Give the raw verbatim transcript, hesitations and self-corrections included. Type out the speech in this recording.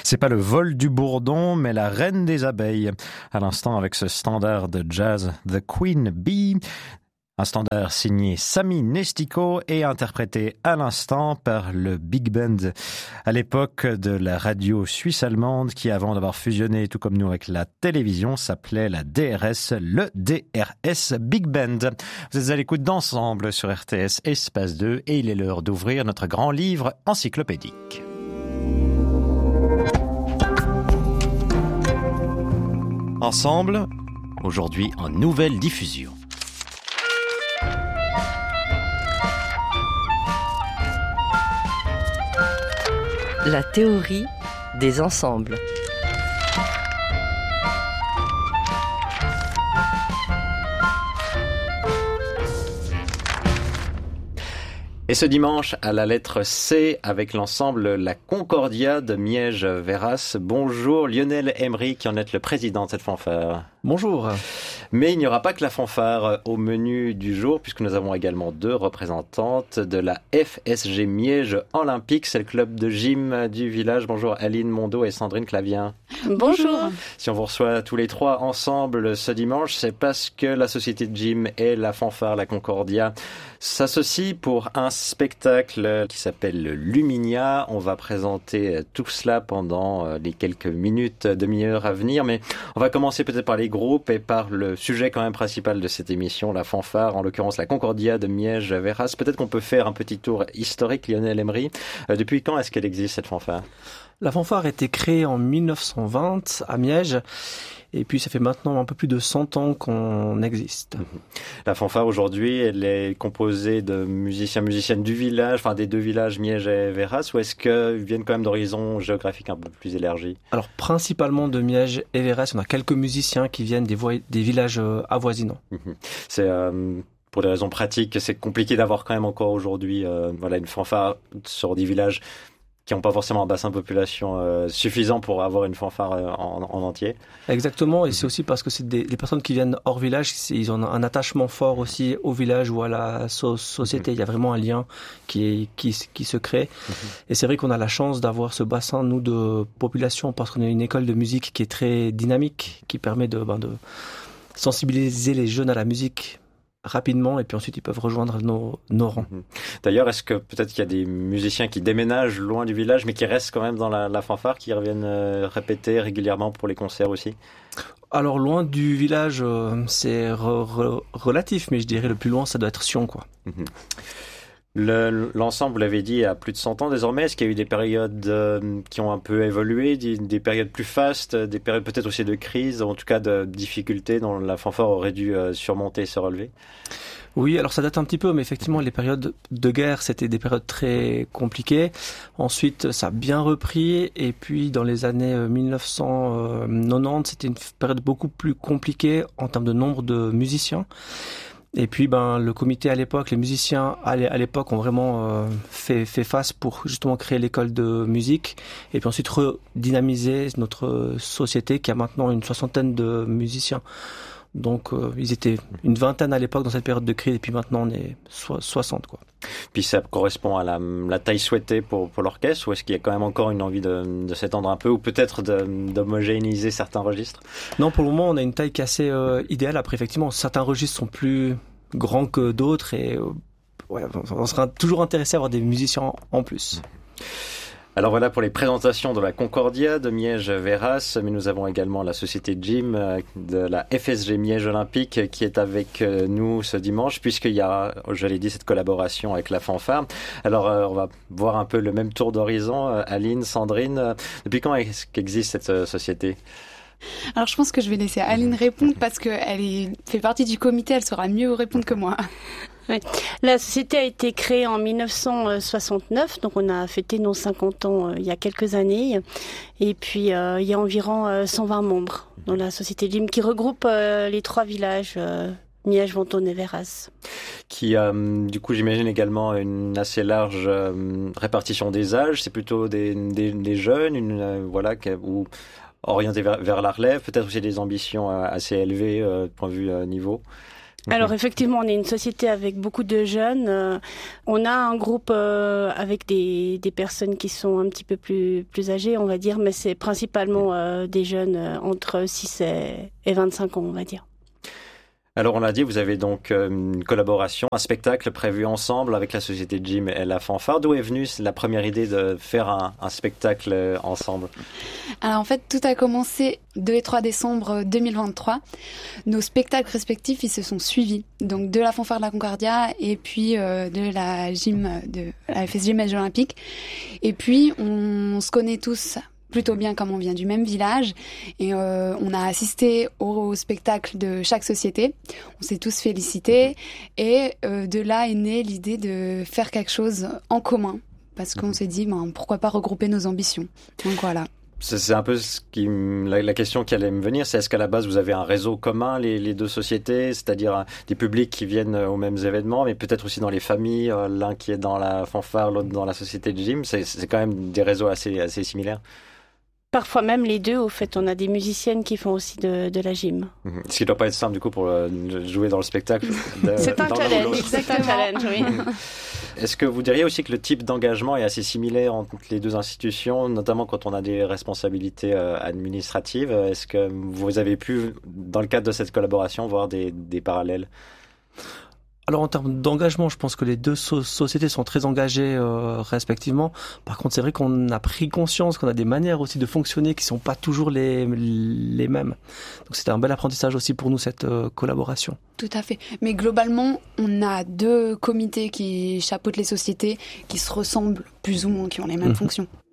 C'est pas le vol du bourdon, mais la reine des abeilles. À l'instant, avec ce standard de jazz, The Queen Bee. Un standard signé Sami Nestico et interprété à l'instant par le Big Band. À l'époque de la radio suisse-allemande qui, avant d'avoir fusionné, tout comme nous, avec la télévision, s'appelait la D R S, le D R S Big Band. Vous êtes à l'écoute d'Ensemble sur R T S Espace deux et il est l'heure d'ouvrir notre grand livre encyclopédique. Ensemble, aujourd'hui en nouvelle diffusion. La théorie des ensembles. Et ce dimanche, à la lettre C, avec l'ensemble La Concordia de Miège-Verras. Bonjour Lionel Emery, qui en est le président de cette fanfare. Bonjour. Mais il n'y aura pas que la fanfare au menu du jour, puisque nous avons également deux représentantes de la F S G Miège Olympique. C'est le club de gym du village. Bonjour Aline Mondo et Sandrine Clavien. Bonjour. Si on vous reçoit tous les trois ensemble ce dimanche, c'est parce que la société de gym et la fanfare La Concordia s'associent pour un spectacle qui s'appelle Luminia. On va présenter tout cela pendant les quelques minutes, demi-heure à venir, mais on va commencer peut-être par les groupes et par le sujet quand même principal de cette émission, la fanfare, en l'occurrence la Concordia de Miège-Verras. Peut-être qu'on peut faire un petit tour historique, Lionel Emery. Euh, depuis quand est-ce qu'elle existe, cette fanfare ? La fanfare a été créée en mille neuf cent vingt à Miège. Et puis, ça fait maintenant un peu plus de cent ans qu'on existe. La fanfare, aujourd'hui, elle est composée de musiciens, musiciennes du village, enfin des deux villages, Miège et Verras, ou est-ce qu'ils viennent quand même d'horizons géographiques un peu plus élargis ? Alors, principalement de Miège et Verras, on a quelques musiciens qui viennent des, vo- des villages avoisinants. C'est... Euh... Pour des raisons pratiques, c'est compliqué d'avoir quand même encore aujourd'hui euh, voilà, une fanfare sur des villages qui n'ont pas forcément un bassin de population euh, suffisant pour avoir une fanfare euh, en, en entier. Exactement, et c'est aussi parce que c'est des, des personnes qui viennent hors village, ils ont un attachement fort aussi au village ou à la so- société. Mm-hmm. Il y a vraiment un lien qui, est, qui, qui se crée. Mm-hmm. Et c'est vrai qu'on a la chance d'avoir ce bassin, nous, de population, parce qu'on a une école de musique qui est très dynamique, qui permet de, ben, de sensibiliser les jeunes à la musique rapidement, et puis ensuite ils peuvent rejoindre nos, nos rangs. D'ailleurs, est-ce que peut-être qu'il y a des musiciens qui déménagent loin du village, mais qui restent quand même dans la, la fanfare, qui reviennent euh, répéter régulièrement pour les concerts aussi ? Alors, loin du village, euh, c'est re- re- relatif, mais je dirais le plus loin, ça doit être Sion, quoi. Mm-hmm. Le, l'ensemble, vous l'avez dit, a plus de cent ans désormais. Est-ce qu'il y a eu des périodes euh, qui ont un peu évolué, des, des périodes plus fastes, des périodes peut-être aussi de crise, en tout cas de difficultés dont la fanfare aurait dû euh, surmonter et se relever ? Oui, alors ça date un petit peu, mais effectivement, les périodes de guerre, c'était des périodes très compliquées. Ensuite, ça a bien repris, et puis dans les années mille neuf cent quatre-vingt-dix, c'était une période beaucoup plus compliquée en termes de nombre de musiciens. Et puis, ben, le comité à l'époque, les musiciens à l'époque ont vraiment euh, fait, fait face pour justement créer l'école de musique et puis ensuite redynamiser notre société qui a maintenant une soixantaine de musiciens. Donc, euh, ils étaient une vingtaine à l'époque dans cette période de crise et puis maintenant on est so- soixante, quoi. Puis ça correspond à la, la taille souhaitée pour, pour l'orchestre, ou est-ce qu'il y a quand même encore une envie de, de s'étendre un peu, ou peut-être de, d'homogénéiser certains registres ? Non, pour le moment, on a une taille qui est assez euh, idéale. Après, effectivement, certains registres sont plus grands que d'autres et euh, ouais, on sera toujours intéressé à avoir des musiciens en, en plus. Alors voilà pour les présentations de la Concordia de Miège-Verras, mais nous avons également la société de gym de la F S G Miège Olympique qui est avec nous ce dimanche, puisqu'il y a, je l'ai dit, cette collaboration avec la fanfare. Alors euh, on va voir un peu le même tour d'horizon. Aline, Sandrine, depuis quand est-ce qu'existe cette société ? Alors je pense que je vais laisser Aline répondre parce qu'elle est, fait partie du comité, elle saura mieux répondre que moi. Ouais. La société a été créée en mille neuf cent soixante-neuf, donc on a fêté nos cinquante ans euh, il y a quelques années. Et puis euh, il y a environ euh, cent vingt membres dans la société Gym qui regroupe euh, les trois villages euh, Miège, Vantône et Verras. Qui a, euh, du coup, j'imagine également une assez large euh, répartition des âges. C'est plutôt des, des, des jeunes, une, euh, voilà, ou orientés vers, vers la relève, peut-être aussi des ambitions euh, assez élevées euh, du point de vue euh, niveau. Alors effectivement, on est une société avec beaucoup de jeunes. Euh, on a un groupe euh, avec des, des personnes qui sont un petit peu plus, plus âgées, on va dire, mais c'est principalement euh, des jeunes euh, entre six et, et vingt-cinq ans, on va dire. Alors on l'a dit, vous avez donc une collaboration, un spectacle prévu ensemble avec la société Jim et la Fanfare. D'où est venue la première idée de faire un, un spectacle ensemble? Alors en fait, tout a commencé deux et trois décembre deux mille vingt-trois. Nos spectacles respectifs, ils se sont suivis. Donc de la Fanfare de la Concordia et puis euh, de la gym, de la F S Gym Jeux Olympiques. Et puis on, on se connaît tous plutôt bien comme on vient du même village et euh, on a assisté au, au spectacle de chaque société. On s'est tous félicités et euh, de là est née l'idée de faire quelque chose en commun parce qu'on s'est dit ben, pourquoi pas regrouper nos ambitions. Donc voilà. C'est un peu ce qui, la, la question qui allait me venir, c'est est-ce qu'à la base vous avez un réseau commun, les, les deux sociétés, c'est-à-dire euh, des publics qui viennent aux mêmes événements, mais peut-être aussi dans les familles, euh, l'un qui est dans la Fanfare, l'autre dans la société de gym, c'est, c'est quand même des réseaux assez, assez similaires. Parfois même les deux, au fait, on a des musiciennes qui font aussi de, de la gym. Mmh. Ce qui ne doit pas être simple du coup pour euh, jouer dans le spectacle. De, c'est un challenge, c'est un challenge, oui. Est-ce que vous diriez aussi que le type d'engagement est assez similaire entre les deux institutions, notamment quand on a des responsabilités euh, administratives? Est-ce que vous avez pu, dans le cadre de cette collaboration, voir des, des parallèles? Alors en termes d'engagement, je pense que les deux so- sociétés sont très engagées euh, respectivement. Par contre, c'est vrai qu'on a pris conscience qu'on a des manières aussi de fonctionner qui sont pas toujours les les mêmes. Donc c'était un bel apprentissage aussi pour nous cette euh, collaboration. Tout à fait. Mais globalement, on a deux comités qui chapeautent les sociétés qui se ressemblent plus ou moins, qui ont les mêmes mmh. fonctions.